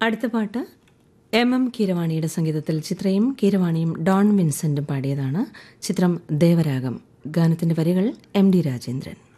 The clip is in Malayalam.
അടുത്ത പാട്ട് എം കീരവാണിയുടെ സംഗീതത്തിൽ ചിത്രയും കീരവാണിയും ഡോൺ വിൻസെന്റും പാടിയതാണ്. ചിത്രം ദേവരാഗം. ഗാനത്തിന്റെ വരികൾ എം ഡി രാജേന്ദ്രൻ.